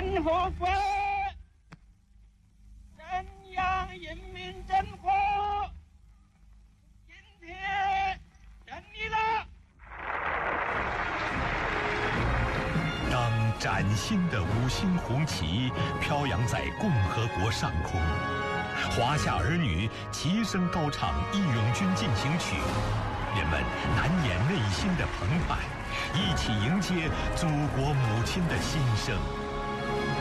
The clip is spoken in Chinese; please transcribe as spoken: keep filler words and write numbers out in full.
人和国，宣扬人民真火，今天胜利了。 当崭新的五星红旗飘扬在共和国上空，华夏儿女齐声高唱《义勇军进行曲》，人们难掩内心的澎湃，一起迎接祖国母亲的新生。